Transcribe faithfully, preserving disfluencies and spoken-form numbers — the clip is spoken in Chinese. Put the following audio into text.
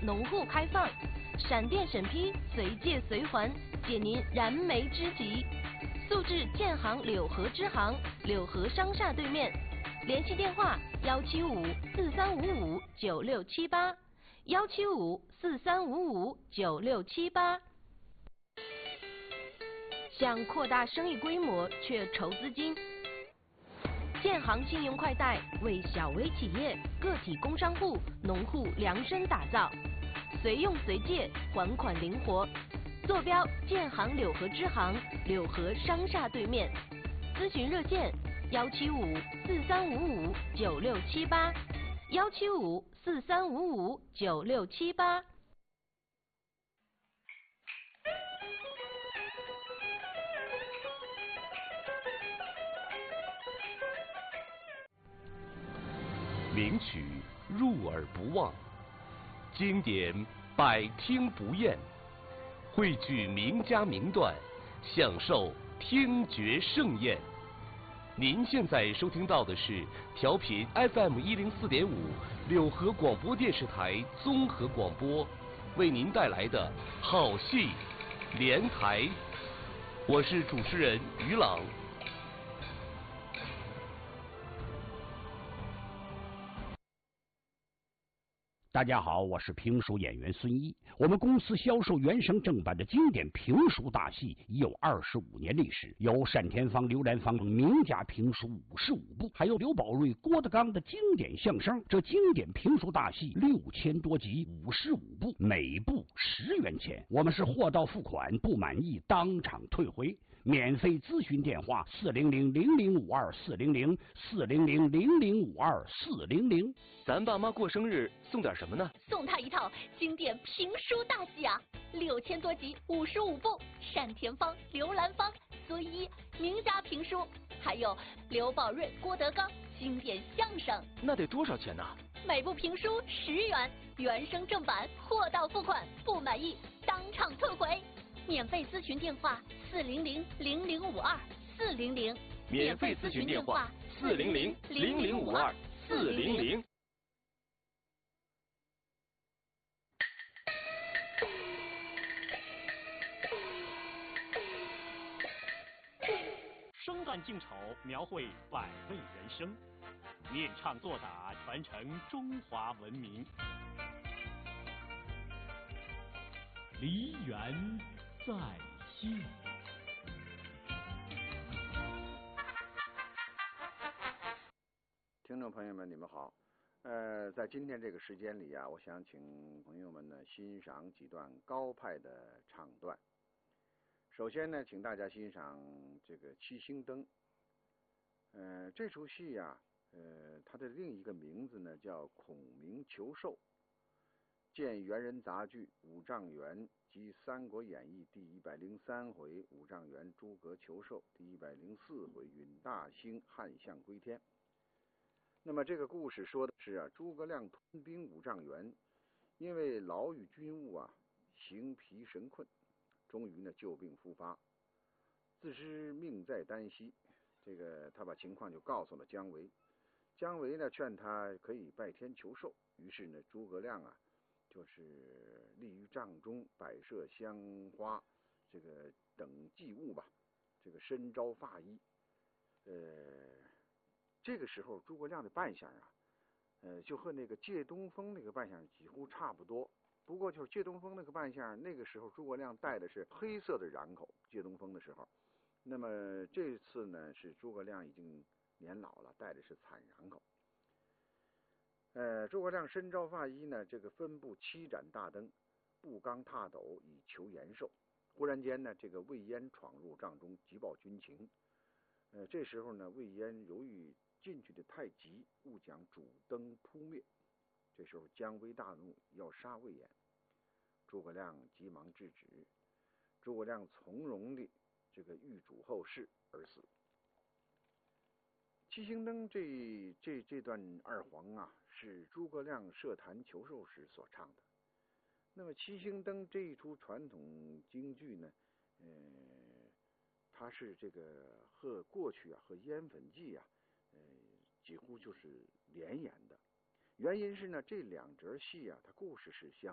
农户开放，闪电审批，随借随还，解您燃眉之急。速至建行柳河支行，柳河商厦对面，联系电话：幺七五四三五五九六七八，幺七五四三五五九六七八。想扩大生意规模却筹资金，建行信用快贷为小微企业、个体工商户、农户量身打造，随用随借，还款灵活。坐标建行柳河支行，柳河商厦对面。咨询热线：幺七五四三五五九六七八，幺七五四三五五九六七八。 名曲入耳不忘，经典百听不厌，汇聚名家名段，享受听觉盛宴。您现在收听到的是调频 F M 一零四点五柳河广播电视台综合广播为您带来的好戏连台，我是主持人于朗。 大家好，我是评书演员孙一。我们公司销售原声正版的经典评书大戏已有二十五年历史，有单田芳、刘兰芳名家评书五十五部，还有刘宝瑞、郭德纲的经典相声。这经典评书大戏六千多集，五十五部，每部十元钱。我们是货到付款，不满意当场退回。免费咨询电话：四零零零零五二四零零四零零零零五二四零零。 咱爸妈过生日送点什么呢？ 送他一套经典评书大戏啊，六千多集，五十五部，单田芳、刘兰芳、孙一名家评书，还有刘宝瑞、郭德纲经典相声。 那得多少钱呢？ 每部评书十元，原声正版，货到付款，不满意当场退回。免费咨询电话：四零零零零五二四零零。 免费咨询电话：四零零零零五二四零零。 生旦净丑，描绘百味人生；念唱作打，传承中华文明。梨园在线。 听众朋友们，你们好。呃，在今天这个时间里啊，我想请朋友们呢欣赏几段高派的唱段。首先呢，请大家欣赏这个《七星灯》。呃，这出戏呀、啊，呃，它的另一个名字呢叫《孔明求寿》，见元人杂剧《五丈原》及《三国演义》第一百零三回《五丈原诸葛求寿》，第一百零四回《允大兴汉相归天》。那么这个故事说的是啊，诸葛亮屯兵五丈原，因为牢狱军务啊，形疲神困。终于呢，旧病复发，自知命在旦夕，这个他把情况就告诉了姜维。姜维呢劝他可以拜天求寿，于是呢，诸葛亮啊，就是立于帐中，摆设香花，这个等祭物吧，这个身着发衣。呃，这个时候诸葛亮的扮相啊，呃，就和那个借东风那个扮相几乎差不多。不过就是借东风那个扮相，那个时候诸葛亮戴的是黑色的染口，借东风的时候。那么这次呢，是诸葛亮已经年老了，戴的是惨染口。呃，诸葛亮身着发衣呢，这个分布七盏大灯，步刚踏斗以求延寿。忽然间呢，这个魏延闯入帐中，急报军情。呃，这时候呢，魏延由于进去的太急，误将主灯扑灭。这时候姜维大怒，要杀魏延，诸葛亮急忙制止，诸葛亮从容地这个御主后事而死。七星灯这这这段二黄啊，是诸葛亮设坛求寿时所唱的。那么七星灯这一出传统京剧呢，呃，它是这个和过去啊和烟粉记啊，呃，几乎就是连演的。原因是呢，这两折戏啊，它故事是相